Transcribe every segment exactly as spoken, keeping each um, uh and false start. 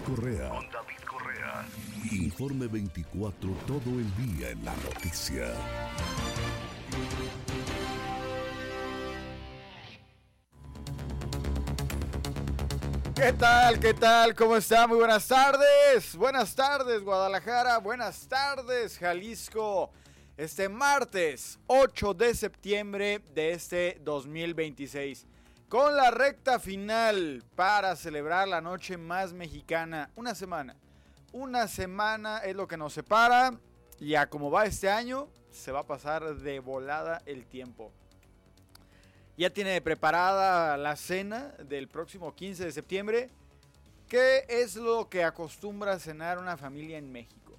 Correa. Con David Correa. Informe veinticuatro, todo el día en la noticia. ¿Qué tal? ¿Qué tal? ¿Cómo está? Muy buenas tardes. Buenas tardes, Guadalajara. Buenas tardes, Jalisco. Este martes ocho de septiembre de este dos mil veintiséis. Con la recta final para celebrar la noche más mexicana. Una semana. Una semana es lo que nos separa. Y a como va este año, se va a pasar de volada el tiempo. Ya tiene preparada la cena del próximo quince de septiembre. ¿Qué es lo que acostumbra a cenar una familia en México?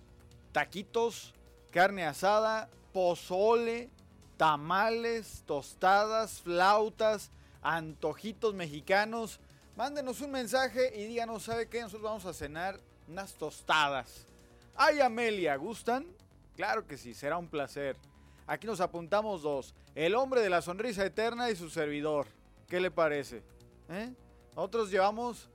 Taquitos, carne asada, pozole, tamales, tostadas, flautas, antojitos mexicanos. Mándenos un mensaje y díganos, ¿sabe qué? Nosotros vamos a cenar unas tostadas. Ay, Amelia, ¿gustan? Claro que sí, será un placer. Aquí nos apuntamos dos. El hombre de la sonrisa eterna y su servidor. ¿Qué le parece? ¿Eh? Nosotros llevamos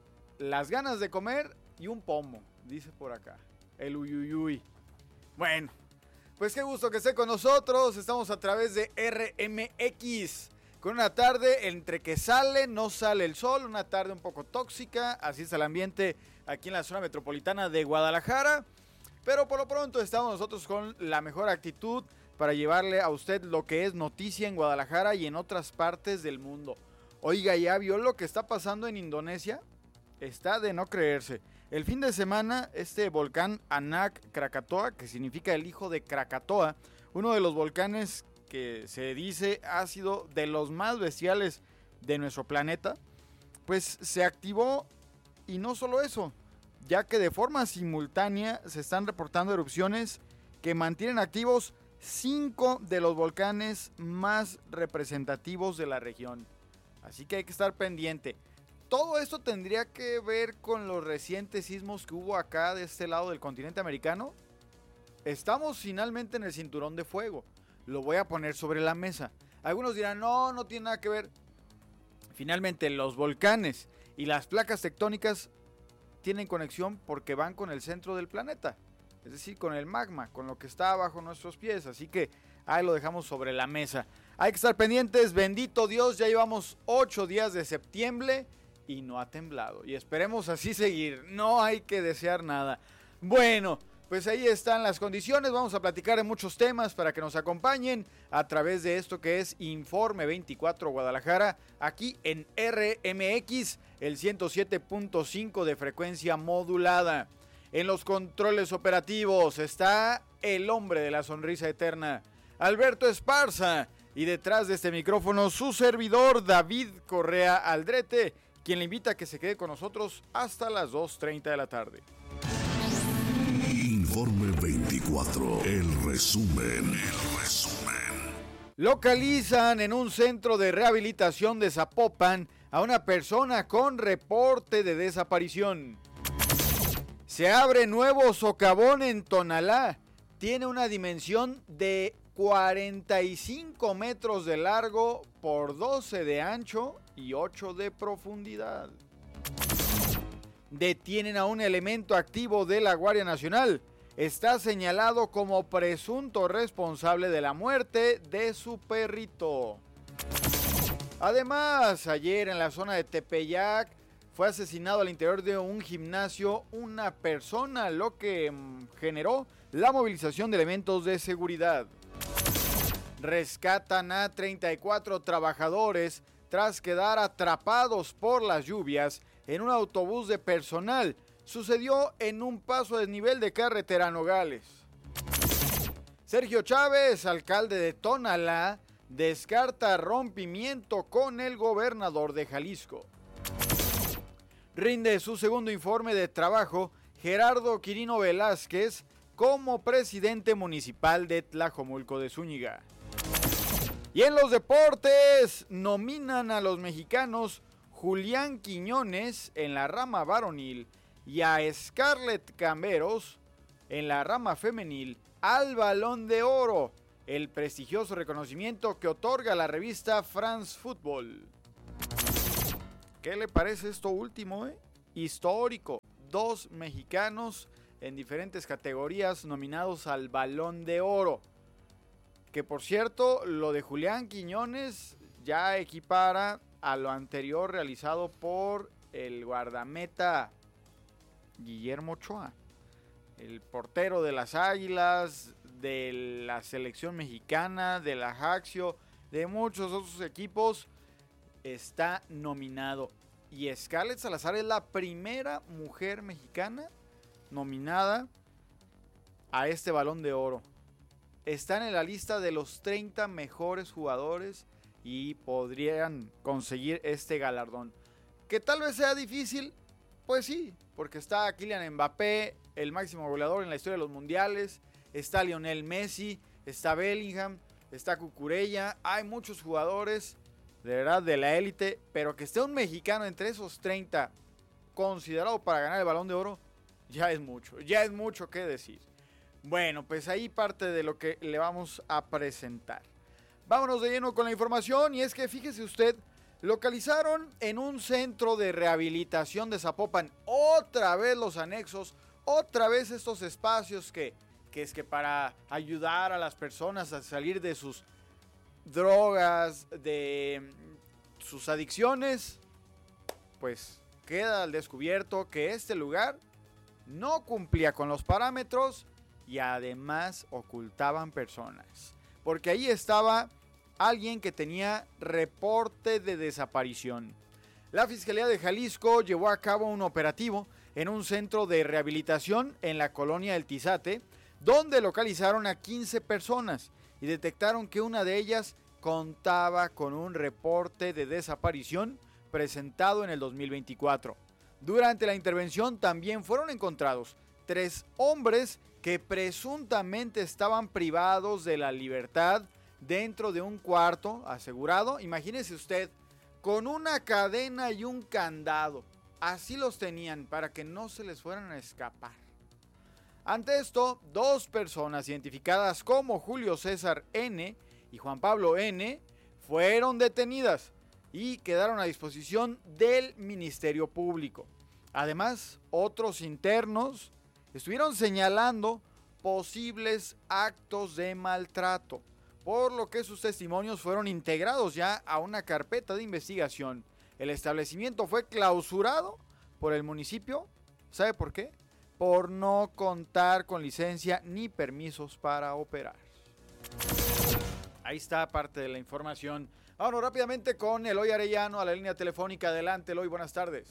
las ganas de comer y un pomo, dice por acá. El uyuyuy. Bueno, pues qué gusto que esté con nosotros. Estamos a través de R M X. Con una tarde entre que sale, no sale el sol. Una tarde un poco tóxica. Así está el ambiente aquí en la zona metropolitana de Guadalajara. Pero por lo pronto estamos nosotros con la mejor actitud para llevarle a usted lo que es noticia en Guadalajara y en otras partes del mundo. Oiga, ¿ya vio lo que está pasando en Indonesia? Está de no creerse. El fin de semana, este volcán Anak Krakatoa, que significa el hijo de Krakatoa, uno de los volcanes que se dice ha sido de los más bestiales de nuestro planeta, pues se activó. Y no solo eso, ya que de forma simultánea se están reportando erupciones que mantienen activos cinco de los volcanes más representativos de la región. Así que hay que estar pendiente. Todo esto tendría que ver con los recientes sismos que hubo acá de este lado del continente americano. Estamos finalmente en el cinturón de fuego. Lo voy a poner sobre la mesa. Algunos dirán, no, no tiene nada que ver. Finalmente los volcanes y las placas tectónicas tienen conexión porque van con el centro del planeta. Es decir, con el magma, con lo que está bajo nuestros pies. Así que ahí lo dejamos sobre la mesa. Hay que estar pendientes, bendito Dios, ya llevamos ocho días de septiembre y no ha temblado. Y esperemos así seguir, no hay que desear nada. Bueno, pues ahí están las condiciones, vamos a platicar de muchos temas para que nos acompañen a través de esto que es Informe veinticuatro Guadalajara, aquí en R M X, el ciento siete punto cinco de frecuencia modulada. En los controles operativos está el hombre de la sonrisa eterna, Alberto Esparza, y detrás de este micrófono su servidor David Correa Aldrete, quien le invita a que se quede con nosotros hasta las dos treinta de la tarde. Informe veinticuatro, el resumen, el resumen. Localizan en un centro de rehabilitación de Zapopan a una persona con reporte de desaparición. Se abre nuevo socavón en Tonalá. Tiene una dimensión de cuarenta y cinco metros de largo por doce de ancho y ocho de profundidad. Detienen a un elemento activo de la Guardia Nacional. Está señalado como presunto responsable de la muerte de su perrito. Además, ayer en la zona de Tepeyac fue asesinado al interior de un gimnasio una persona, lo que generó la movilización de elementos de seguridad. Rescatan a treinta y cuatro trabajadores tras quedar atrapados por las lluvias en un autobús de personal. Sucedió en un paso a desnivel de carretera Nogales. Sergio Chávez, alcalde de Tonalá, descarta rompimiento con el gobernador de Jalisco. Rinde su segundo informe de trabajo Gerardo Quirino Velázquez como presidente municipal de Tlajomulco de Zúñiga. Y en los deportes, nominan a los mexicanos Julián Quiñones en la rama varonil y a Scarlett Camberos en la rama femenil al Balón de Oro, el prestigioso reconocimiento que otorga la revista France Football. ¿Qué le parece esto último, eh? Histórico. dos mexicanos en diferentes categorías nominados al Balón de Oro. Que por cierto, lo de Julián Quiñones ya equipara a lo anterior realizado por el guardameta Guillermo Ochoa, el portero de las Águilas, de la selección mexicana, de la Ajaccio, de muchos otros equipos, está nominado. Y Scarlett Salazar es la primera mujer mexicana nominada a este Balón de Oro. Están en la lista de los treinta mejores jugadores y podrían conseguir este galardón. ¿Que tal vez sea difícil? Pues sí, porque está Kylian Mbappé, el máximo goleador en la historia de los mundiales, está Lionel Messi, está Bellingham, está Cucurella, hay muchos jugadores de verdad de la élite, pero que esté un mexicano entre esos treinta considerado para ganar el Balón de Oro, ya es mucho, ya es mucho que decir. Bueno, pues ahí parte de lo que le vamos a presentar. Vámonos de lleno con la información, y es que fíjese usted, localizaron en un centro de rehabilitación de Zapopan otra vez los anexos, otra vez estos espacios que, que es que para ayudar a las personas a salir de sus drogas, de sus adicciones, pues queda al descubierto que este lugar no cumplía con los parámetros y además ocultaban personas, porque ahí estaba alguien que tenía reporte de desaparición. La Fiscalía de Jalisco llevó a cabo un operativo en un centro de rehabilitación en la colonia El Tizate, donde localizaron a quince personas y detectaron que una de ellas contaba con un reporte de desaparición presentado en el dos mil veinticuatro. Durante la intervención también fueron encontrados tres hombres que presuntamente estaban privados de la libertad dentro de un cuarto asegurado, imagínese usted, con una cadena y un candado. Así los tenían para que no se les fueran a escapar. Ante esto, dos personas identificadas como Julio César N. y Juan Pablo N. fueron detenidas y quedaron a disposición del Ministerio Público. Además, otros internos estuvieron señalando posibles actos de maltrato, por lo que sus testimonios fueron integrados ya a una carpeta de investigación. El establecimiento fue clausurado por el municipio. ¿Sabe por qué? Por no contar con licencia ni permisos para operar. Ahí está parte de la información. Vámonos rápidamente con Eloy Arellano a la línea telefónica. Adelante, Eloy, buenas tardes.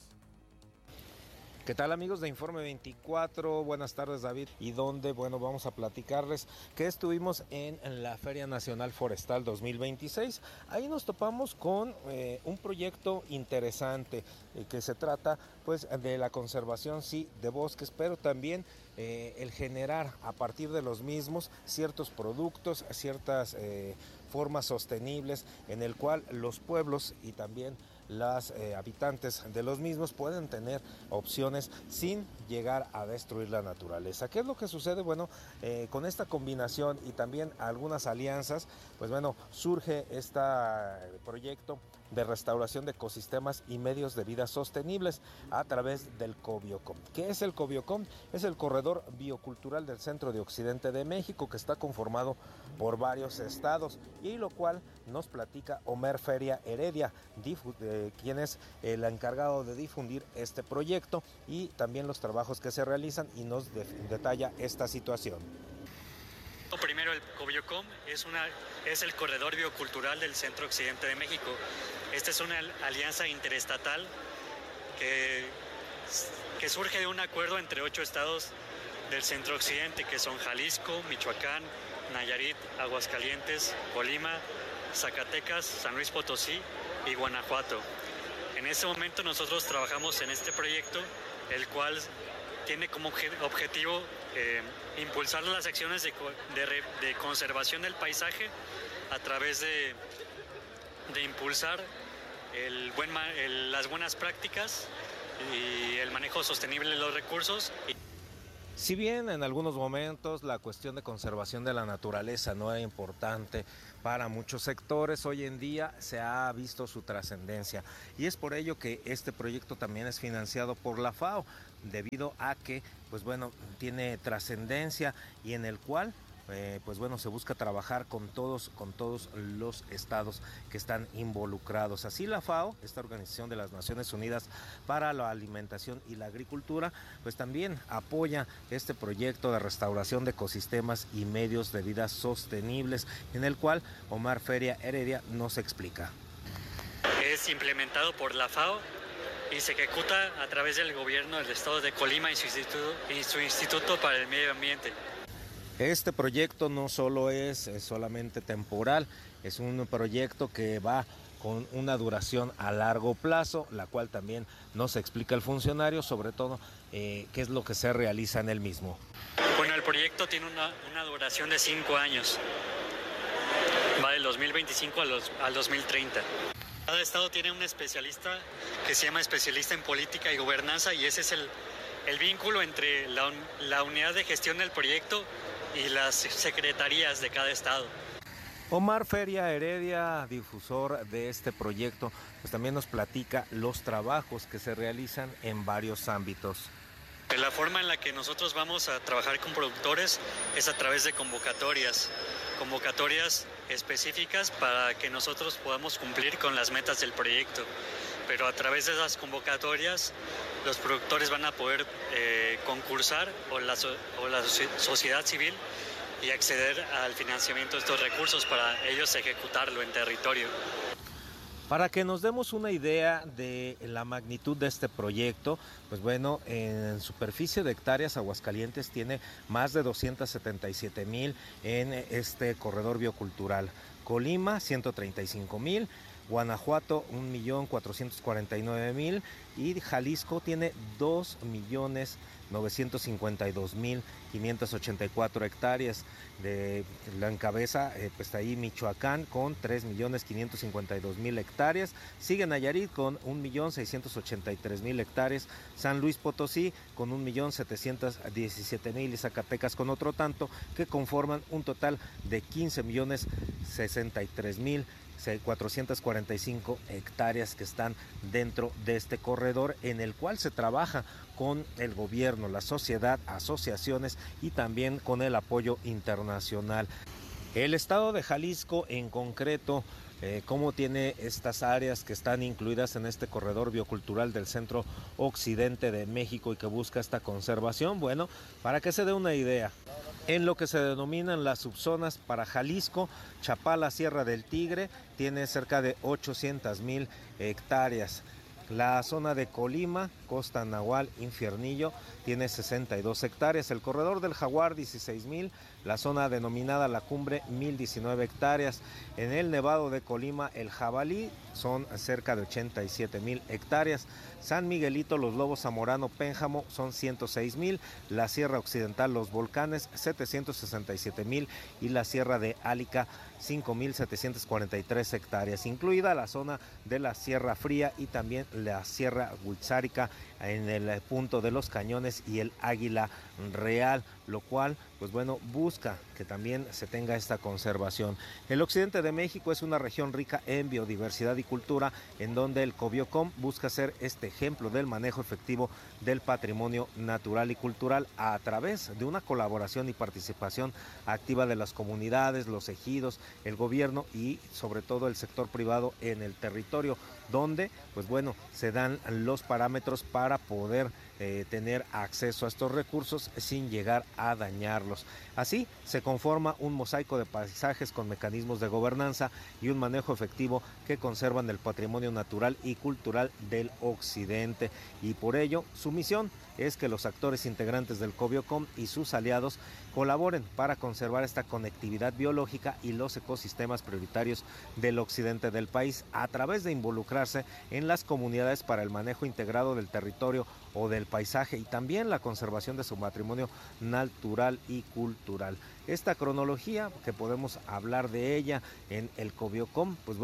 ¿Qué tal, amigos de Informe veinticuatro? Buenas tardes, David. ¿Y dónde? Bueno, vamos a platicarles que estuvimos en la Feria Nacional Forestal dos mil veintiséis. Ahí nos topamos con eh, un proyecto interesante eh, que se trata pues de la conservación, sí, de bosques, pero también eh, el generar a partir de los mismos ciertos productos, ciertas eh, formas sostenibles en el cual los pueblos y también las eh, habitantes de los mismos pueden tener opciones sin llegar a destruir la naturaleza. ¿Qué es lo que sucede? Bueno, eh, con esta combinación y también algunas alianzas, pues bueno, surge este proyecto de restauración de ecosistemas y medios de vida sostenibles a través del COBIOCOM. ¿Qué es el COBIOCOM? Es el corredor biocultural del centro de Occidente de México, que está conformado por varios estados, y lo cual nos platica Omer Feria Heredia, eh, quien es el encargado de difundir este proyecto y también los trabajos que se realizan, y nos de- detalla esta situación. Primero, el COBIOCOM es, una, es el corredor biocultural del centro occidente de México. Esta es una alianza interestatal que, que surge de un acuerdo entre ocho estados del centro occidente, que son Jalisco, Michoacán, Nayarit, Aguascalientes, Colima, Zacatecas, San Luis Potosí y Guanajuato. En este momento nosotros trabajamos en este proyecto, el cual tiene como objetivo eh, impulsar las acciones de, de, de conservación del paisaje a través de, de impulsar el buen, el, las buenas prácticas y el manejo sostenible de los recursos. Si bien en algunos momentos la cuestión de conservación de la naturaleza no era importante para muchos sectores, hoy en día se ha visto su trascendencia, y es por ello que este proyecto también es financiado por la FAO. debido a que, pues bueno, tiene trascendencia y en el cual Eh, pues bueno, se busca trabajar con todos, con todos los estados que están involucrados. Así la FAO, esta Organización de las Naciones Unidas para la Alimentación y la Agricultura, pues también apoya este proyecto de restauración de ecosistemas y medios de vida sostenibles, en el cual Omar Feria Heredia nos explica. Es implementado por la FAO y se ejecuta a través del gobierno del estado de Colima y su Instituto, y su Instituto para el Medio Ambiente. Este proyecto no solo es, es solamente temporal, es un proyecto que va con una duración a largo plazo, la cual también nos explica el funcionario, sobre todo eh, qué es lo que se realiza en el mismo. Bueno, el proyecto tiene una, una duración de cinco años, va del dos mil veinticinco al, los, al dos mil treinta. Cada estado tiene un especialista que se llama especialista en política y gobernanza, y ese es el, el vínculo entre la, la unidad de gestión del proyecto y las secretarías de cada estado. Omar Feria Heredia, difusor de este proyecto, pues también nos platica los trabajos que se realizan en varios ámbitos. La forma en la que nosotros vamos a trabajar con productores es a través de convocatorias, convocatorias específicas para que nosotros podamos cumplir con las metas del proyecto. Pero a través de esas convocatorias los productores van a poder eh, concursar o la, o la sociedad civil y acceder al financiamiento de estos recursos para ellos ejecutarlo en territorio. Para que nos demos una idea de la magnitud de este proyecto, pues bueno, en superficie de hectáreas Aguascalientes tiene más de doscientos setenta y siete mil en este corredor biocultural. Colima, ciento treinta y cinco mil. Guanajuato un millón cuatrocientos cuarenta y nueve mil y Jalisco tiene dos millones novecientos cincuenta y dos mil quinientos ochenta y cuatro hectáreas. De la encabeza eh, pues ahí Michoacán con tres millones quinientos cincuenta y dos mil hectáreas, sigue Nayarit con un millón seiscientos ochenta y tres mil hectáreas, San Luis Potosí con un millón setecientos diecisiete mil y Zacatecas con otro tanto, que conforman un total de quince millones sesenta y tres mil cuatrocientos cuarenta y cinco hectáreas que están dentro de este corredor, en el cual se trabaja con el gobierno, la sociedad, asociaciones y también con el apoyo internacional. El estado de Jalisco en concreto, eh, cómo tiene estas áreas que están incluidas en este corredor biocultural del centro occidente de México y que busca esta conservación. Bueno, para que se dé una idea, en lo que se denominan las subzonas para Jalisco, Chapala, Sierra del Tigre, tiene cerca de ochocientas mil hectáreas. La zona de Colima, Costa Nahual, Infiernillo, tiene sesenta y dos hectáreas. El corredor del Jaguar, dieciséis mil. La zona denominada La Cumbre, mil diecinueve hectáreas. En el Nevado de Colima, el Jabalí, son cerca de ochenta y siete mil hectáreas. San Miguelito, Los Lobos, Zamorano, Pénjamo, son ciento seis mil. La Sierra Occidental, Los Volcanes, setecientos sesenta y siete mil. Y la Sierra de Álica, cinco mil setecientos cuarenta y tres hectáreas, incluida la zona de la Sierra Fría y también la Sierra Huitzárica en el punto de los Cañones y el Águila Real, lo cual, pues bueno, busca que también se tenga esta conservación. El occidente de México es una región rica en biodiversidad y cultura, en donde el Cobiocom busca ser este ejemplo del manejo efectivo del patrimonio natural y cultural a través de una colaboración y participación activa de las comunidades, los ejidos, el gobierno y sobre todo el sector privado en el territorio, donde pues bueno se dan los parámetros para poder eh, tener acceso a estos recursos sin llegar a dañarlos. Así se conforma un mosaico de paisajes con mecanismos de gobernanza y un manejo efectivo que conservan el patrimonio natural y cultural del occidente, y por ello su misión es que los actores integrantes del Cobiocom y sus aliados colaboren para conservar esta conectividad biológica y los ecosistemas prioritarios del occidente del país a través de involucrarse en las comunidades para el manejo integrado del territorio o del paisaje y también la conservación de su patrimonio natural y cultural. Esta cronología, que podemos hablar de ella en el Cobiocom, pues bueno,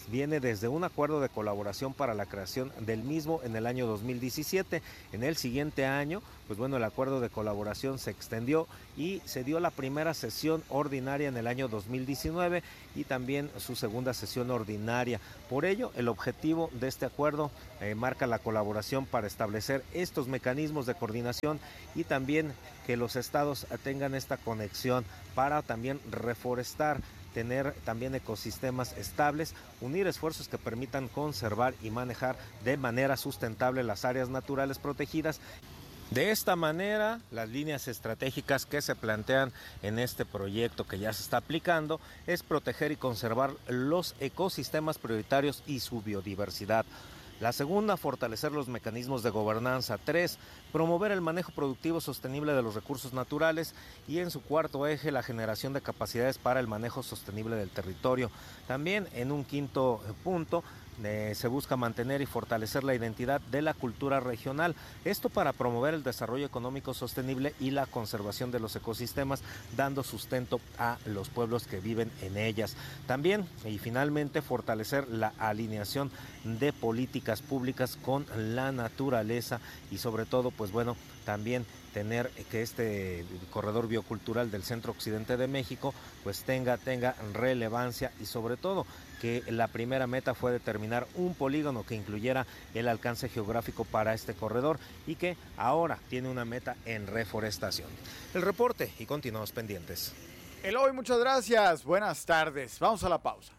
viene desde un acuerdo de colaboración para la creación del mismo en el año dos mil diecisiete. En el siguiente año, pues bueno, el acuerdo de colaboración se extendió y se dio la primera sesión ordinaria en el año dos mil diecinueve y también su segunda sesión ordinaria. Por ello, el objetivo de este acuerdo eh, marca la colaboración para establecer estos mecanismos de coordinación y también que los estados tengan esta conexión para también reforestar, tener también ecosistemas estables, unir esfuerzos que permitan conservar y manejar de manera sustentable las áreas naturales protegidas. De esta manera, las líneas estratégicas que se plantean en este proyecto que ya se está aplicando es proteger y conservar los ecosistemas prioritarios y su biodiversidad. La segunda, fortalecer los mecanismos de gobernanza. Tres, promover el manejo productivo sostenible de los recursos naturales. Y en su cuarto eje, la generación de capacidades para el manejo sostenible del territorio. También en un quinto punto, Eh, se busca mantener y fortalecer la identidad de la cultura regional, esto para promover el desarrollo económico sostenible y la conservación de los ecosistemas, dando sustento a los pueblos que viven en ellas. También y finalmente fortalecer la alineación de políticas públicas con la naturaleza y sobre todo pues bueno también tener que este corredor biocultural del centro occidente de México pues tenga, tenga relevancia y sobre todo que la primera meta fue determinar un polígono que incluyera el alcance geográfico para este corredor y que ahora tiene una meta en reforestación. El reporte y continuamos pendientes. Eloy, muchas gracias. Buenas tardes. Vamos a la pausa.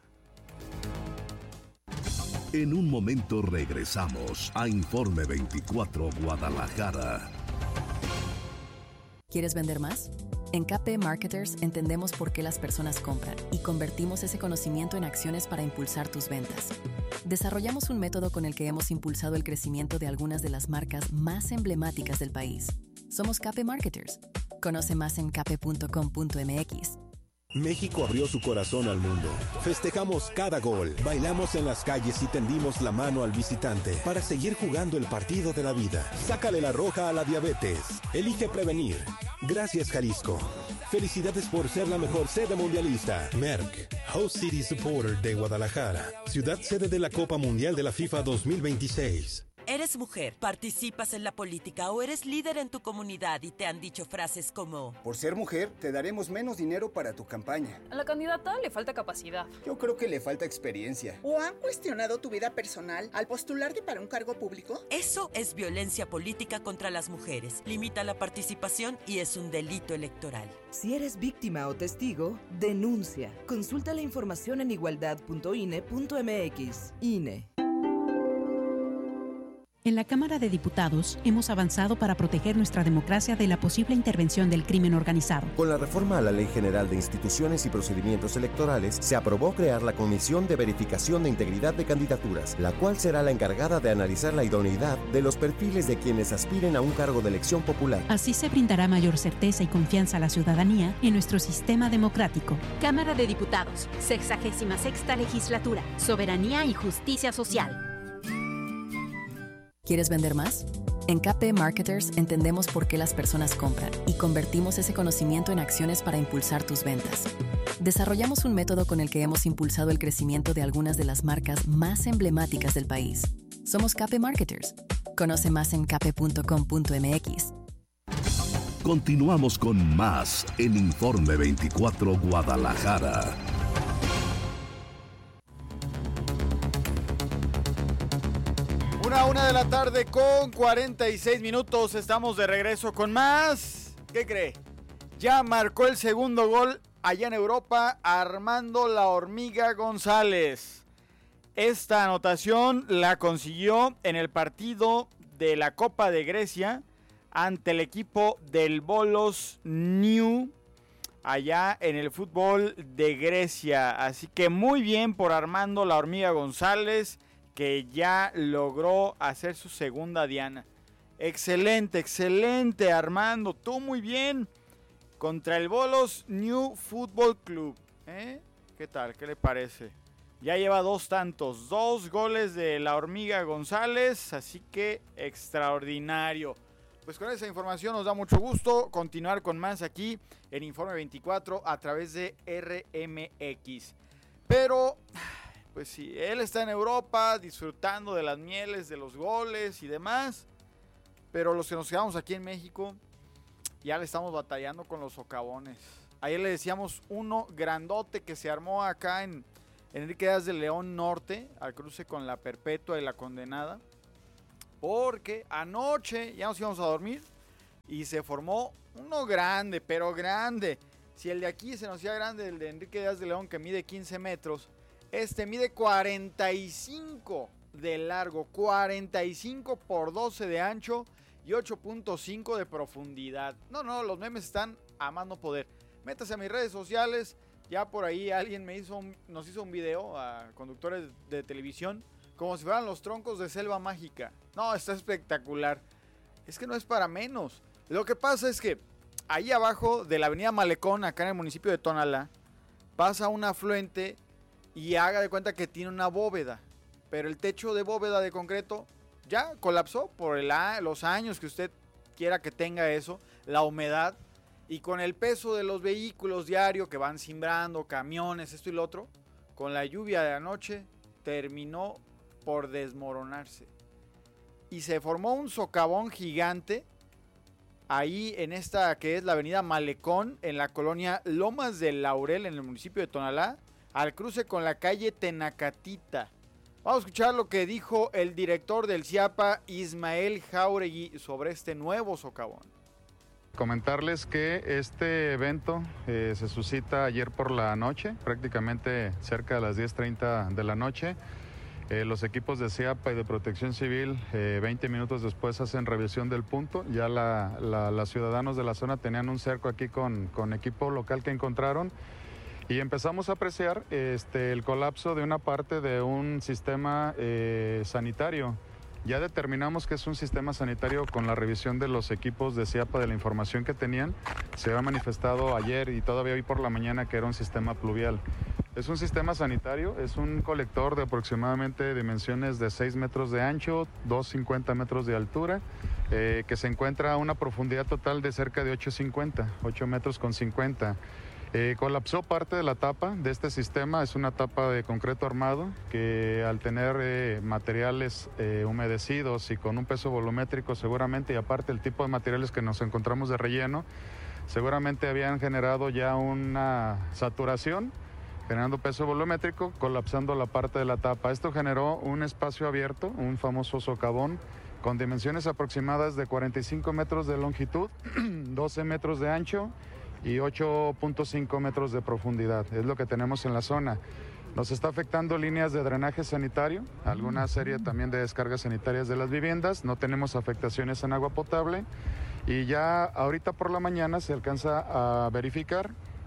En un momento regresamos a Informe veinticuatro Guadalajara. ¿Quieres vender más? En K P Marketers entendemos por qué las personas compran y convertimos ese conocimiento en acciones para impulsar tus ventas. Desarrollamos un método con el que hemos impulsado el crecimiento de algunas de las marcas más emblemáticas del país. Somos K P Marketers. Conoce más en k p punto com punto m x. México abrió su corazón al mundo. Festejamos cada gol, bailamos en las calles y tendimos la mano al visitante para seguir jugando el partido de la vida. Sácale la roja a la diabetes. Elige prevenir. Gracias, Jalisco. Felicidades por ser la mejor sede mundialista. Merck, Host City Supporter de Guadalajara, ciudad sede de la Copa Mundial de la FIFA dos mil veintiséis. ¿Eres mujer, participas en la política o eres líder en tu comunidad y te han dicho frases como: por ser mujer, te daremos menos dinero para tu campaña? A la candidata le falta capacidad. Yo creo que le falta experiencia. ¿O han cuestionado tu vida personal al postularte para un cargo público? Eso es violencia política contra las mujeres. Limita la participación y es un delito electoral. Si eres víctima o testigo, denuncia. Consulta la información en igualdad punto i n e punto m x. I N E. En la Cámara de Diputados hemos avanzado para proteger nuestra democracia de la posible intervención del crimen organizado. Con la reforma a la Ley General de Instituciones y Procedimientos Electorales, se aprobó crear la Comisión de Verificación de Integridad de Candidaturas, la cual será la encargada de analizar la idoneidad de los perfiles de quienes aspiren a un cargo de elección popular. Así se brindará mayor certeza y confianza a la ciudadanía en nuestro sistema democrático. Cámara de Diputados, sexagésima sexta legislatura, soberanía y justicia social. ¿Quieres vender más? En K P Marketers entendemos por qué las personas compran y convertimos ese conocimiento en acciones para impulsar tus ventas. Desarrollamos un método con el que hemos impulsado el crecimiento de algunas de las marcas más emblemáticas del país. Somos K P Marketers. Conoce más en k p punto com punto m x. Continuamos con más en Informe veinticuatro Guadalajara. Una, una de la tarde con cuarenta y seis minutos. Estamos de regreso con más. ¿Qué cree? Ya marcó el segundo gol allá en Europa Armando La Hormiga González. Esta anotación la consiguió en el partido de la Copa de Grecia ante el equipo del Volos New allá en el fútbol de Grecia. Así que muy bien por Armando La Hormiga González, que ya logró hacer su segunda diana. Excelente, excelente, Armando. Tú muy bien contra el Volos New Football Club. ¿Eh? ¿Qué tal? ¿Qué le parece? Ya lleva dos tantos, dos goles de La Hormiga González, así que extraordinario. Pues con esa información nos da mucho gusto continuar con más aquí en Informe veinticuatro a través de R M X. Pero pues sí, él está en Europa disfrutando de las mieles, de los goles y demás. Pero los que nos quedamos aquí en México, ya le estamos batallando con los socavones. Ayer le decíamos uno grandote que se armó acá en Enrique Díaz de León Norte, al cruce con la Perpetua y la Condenada. Porque anoche ya nos íbamos a dormir y se formó uno grande, pero grande. Si el de aquí se nos hacía grande, el de Enrique Díaz de León, que mide quince metros, este mide cuarenta y cinco de largo, cuarenta y cinco por doce de ancho y ocho punto cinco de profundidad. No, no, los memes están a más no poder. Métase a mis redes sociales. Ya por ahí alguien me hizo un, nos hizo un video a conductores de televisión, como si fueran los troncos de Selva Mágica. No, está espectacular. Es que no es para menos. Lo que pasa es que ahí abajo de la avenida Malecón, acá en el municipio de Tonalá, pasa un afluente y haga de cuenta que tiene una bóveda. Pero el techo de bóveda de concreto ya colapsó por el, los años que usted quiera que tenga eso, la humedad. Y con el peso de los vehículos diario que van cimbrando, camiones, esto y lo otro, con la lluvia de anoche terminó por desmoronarse. Y se formó un socavón gigante ahí en esta que es la avenida Malecón, en la colonia Lomas del Laurel, en el municipio de Tonalá, al cruce con la calle Tenacatita. Vamos a escuchar lo que dijo el director del CIAPA, Ismael Jáuregui, sobre este nuevo socavón. Comentarles que este evento eh, se suscita ayer por la noche, prácticamente cerca de las diez treinta de la noche. Eh, los equipos de CIAPA y de Protección Civil eh, veinte minutos después hacen revisión del punto. Ya la, la, los ciudadanos de la zona tenían un cerco aquí con, con equipo local que encontraron y empezamos a apreciar este, el colapso de una parte de un sistema eh, sanitario. Ya determinamos que es un sistema sanitario con la revisión de los equipos de CIAPA, de la información que tenían. Se había manifestado ayer y todavía hoy por la mañana que era un sistema pluvial. Es un sistema sanitario, es un colector de aproximadamente dimensiones de seis metros de ancho, doscientos cincuenta metros de altura, eh, que se encuentra a una profundidad total de cerca de ocho cincuenta, ocho metros con cincuenta. Eh, colapsó parte de la tapa de este sistema, es una tapa de concreto armado que al tener eh, materiales eh, humedecidos y con un peso volumétrico seguramente, y aparte el tipo de materiales que nos encontramos de relleno, seguramente habían generado ya una saturación, generando peso volumétrico, colapsando la parte de la tapa. Esto generó un espacio abierto, un famoso socavón, con dimensiones aproximadas de cuarenta y cinco metros de longitud, doce metros de ancho y ocho punto cinco metros de profundidad. Es lo que tenemos en la zona. Nos está afectando líneas de drenaje sanitario, alguna serie también de descargas sanitarias de las viviendas. No tenemos afectaciones en agua potable y ya ahorita por la mañana se alcanza a verificar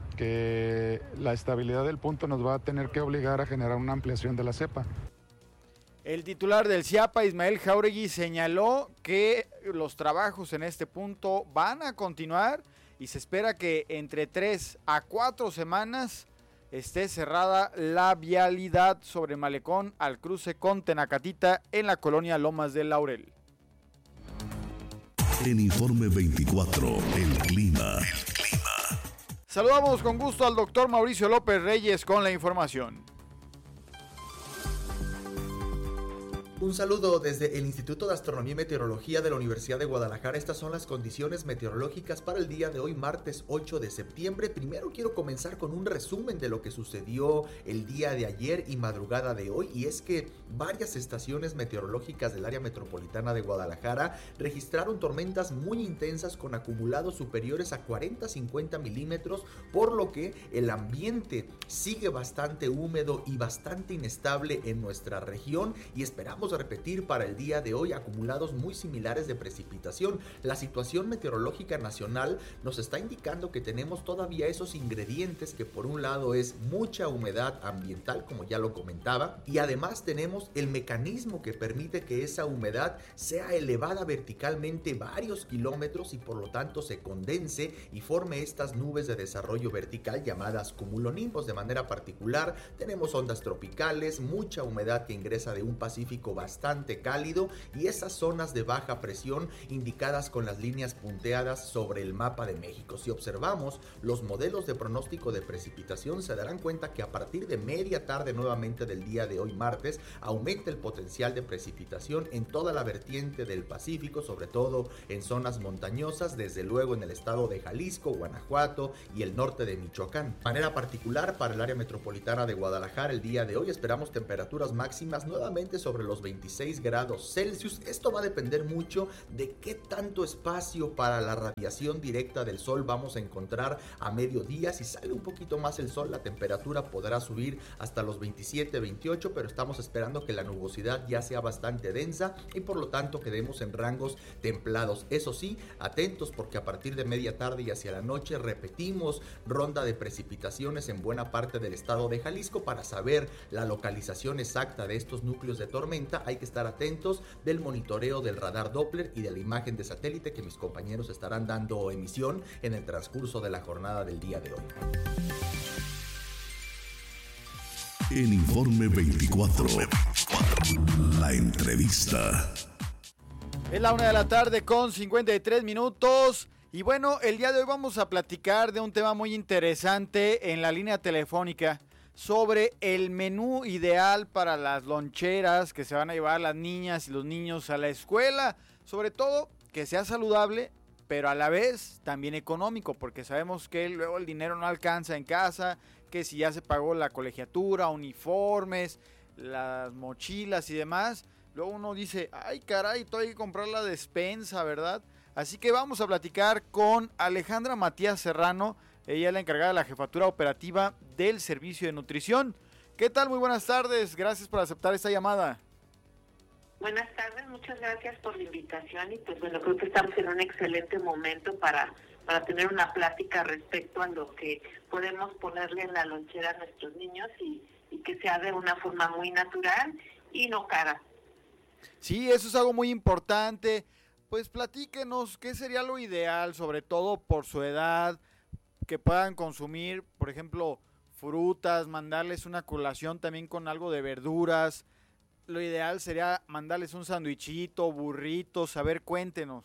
que la estabilidad del punto nos va a tener que obligar a generar una ampliación de la cepa. El titular del CIAPA, Ismael Jáuregui, señaló que los trabajos en este punto van a continuar y se espera que entre tres a cuatro semanas esté cerrada la vialidad sobre Malecón al cruce con Tenacatita en la colonia Lomas del Laurel. En Informe veinticuatro, el clima. El clima. Saludamos con gusto al doctor Mauricio López Reyes con la información. Un saludo desde el Instituto de Astronomía y Meteorología de la Universidad de Guadalajara. Estas son las condiciones meteorológicas para el día de hoy, martes ocho de septiembre. Primero quiero comenzar con un resumen de lo que sucedió el día de ayer y madrugada de hoy, y es que varias estaciones meteorológicas del área metropolitana de Guadalajara registraron tormentas muy intensas con acumulados superiores a cuarenta a cincuenta milímetros, por lo que el ambiente sigue bastante húmedo y bastante inestable en nuestra región, y esperamos a repetir para el día de hoy acumulados muy similares de precipitación. La situación meteorológica nacional nos está indicando que tenemos todavía esos ingredientes, que por un lado es mucha humedad ambiental, como ya lo comentaba, y además tenemos el mecanismo que permite que esa humedad sea elevada verticalmente varios kilómetros y por lo tanto se condense y forme estas nubes de desarrollo vertical llamadas cumulonimbos. De manera particular tenemos ondas tropicales, mucha humedad que ingresa de un Pacífico bastante cálido y esas zonas de baja presión indicadas con las líneas punteadas sobre el mapa de México. Si observamos los modelos de pronóstico de precipitación, se darán cuenta que a partir de media tarde nuevamente del día de hoy martes aumenta el potencial de precipitación en toda la vertiente del Pacífico, sobre todo en zonas montañosas, desde luego en el estado de Jalisco, Guanajuato y el norte de Michoacán. De manera particular para el área metropolitana de Guadalajara, el día de hoy esperamos temperaturas máximas nuevamente sobre los veintiséis grados Celsius. Esto va a depender mucho de qué tanto espacio para la radiación directa del sol vamos a encontrar a mediodía. Si sale un poquito más el sol, la temperatura podrá subir hasta los veintisiete, veintiocho, pero estamos esperando que la nubosidad ya sea bastante densa y por lo tanto quedemos en rangos templados. Eso sí, atentos porque a partir de media tarde y hacia la noche repetimos ronda de precipitaciones en buena parte del estado de Jalisco. Para saber la localización exacta de estos núcleos de tormenta hay que estar atentos del monitoreo del radar Doppler y de la imagen de satélite que mis compañeros estarán dando emisión en el transcurso de la jornada del día de hoy. En Informe veinticuatro, la entrevista. Es la una de la tarde con cincuenta y tres minutos. Y bueno, el día de hoy vamos a platicar de un tema muy interesante en la línea telefónica sobre el menú ideal para las loncheras que se van a llevar las niñas y los niños a la escuela. Sobre todo que sea saludable, pero a la vez también económico, porque sabemos que luego el dinero no alcanza en casa, que si ya se pagó la colegiatura, uniformes, las mochilas y demás, luego uno dice, ay caray, todavía hay que comprar la despensa, ¿verdad? Así que vamos a platicar con Alejandra Matías Serrano, ella es la encargada de la jefatura operativa del servicio de nutrición. ¿Qué tal? Muy buenas tardes, gracias por aceptar esta llamada. Buenas tardes, muchas gracias por la invitación y pues bueno, creo que estamos en un excelente momento para, para tener una plática respecto a lo que podemos ponerle en la lonchera a nuestros niños y, y que sea de una forma muy natural y no cara. Sí, eso es algo muy importante. Pues platíquenos qué sería lo ideal, sobre todo por su edad, que puedan consumir, por ejemplo, frutas, mandarles una colación también con algo de verduras. Lo ideal sería mandarles un sandwichito, burritos, a ver, cuéntenos.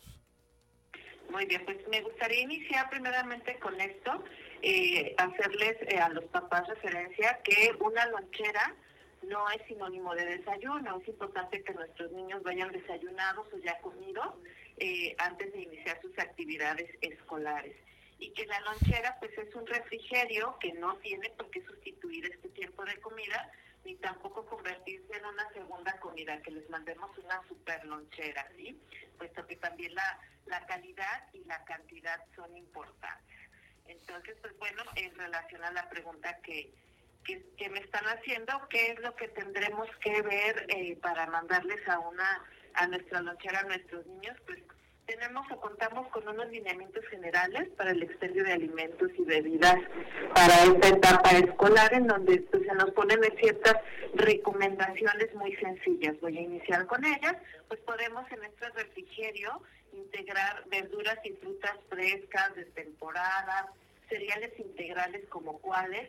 Muy bien, pues me gustaría iniciar primeramente con esto, eh, hacerles eh, a los papás referencia que una lonchera no es sinónimo de desayuno. Es importante que nuestros niños vayan desayunados o ya comidos eh, antes de iniciar sus actividades escolares. Y que la lonchera pues es un refrigerio que no tiene por qué sustituir este tiempo de comida, ni tampoco convertirse en una segunda comida, que les mandemos una super lonchera, ¿sí? Puesto que también la, la calidad y la cantidad son importantes. Entonces, pues bueno, en relación a la pregunta que, que, que me están haciendo, ¿qué es lo que tendremos que ver eh, para mandarles a una a nuestra lonchera a nuestros niños? Pues tenemos o contamos con unos lineamientos generales para el expendio de alimentos y bebidas para esta etapa escolar, en donde pues, se nos ponen ciertas recomendaciones muy sencillas. Voy a iniciar con ellas. Pues podemos en este refrigerio integrar verduras y frutas frescas de temporada, cereales integrales como cuáles,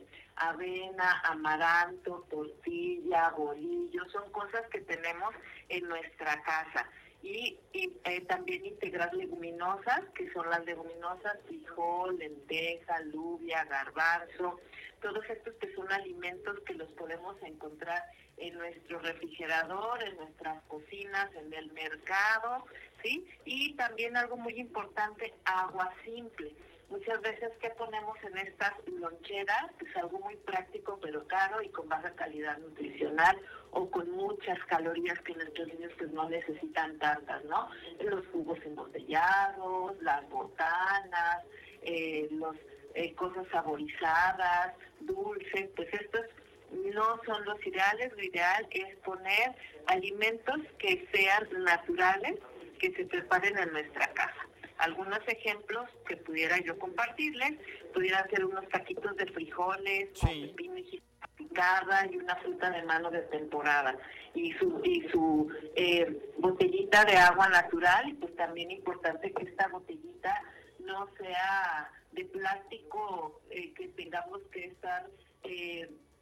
avena, amaranto, tortilla, bolillo, son cosas que tenemos en nuestra casa. Y, y eh, también integrar leguminosas, que son las leguminosas, frijol, lenteja, alubia, garbanzo, todos estos que son alimentos que los podemos encontrar en nuestro refrigerador, en nuestras cocinas, en el mercado, ¿sí? Y también algo muy importante, agua simple. Muchas veces, ¿qué ponemos en estas loncheras? Pues algo muy práctico pero caro y con baja calidad nutricional o con muchas calorías que nuestros niños pues no necesitan tantas, ¿no? Los jugos embotellados, las botanas, eh, los eh, cosas saborizadas, dulces, pues estos no son los ideales. Lo ideal es poner alimentos que sean naturales, que se preparen en nuestra casa. Algunos ejemplos que pudiera yo compartirles, pudieran ser unos taquitos de frijoles, sí, con pepino y jícama picada y una fruta de mano de temporada. Y su y su eh, botellita de agua natural, pues también importante que esta botellita no sea de plástico, eh, que tengamos que estar... Eh,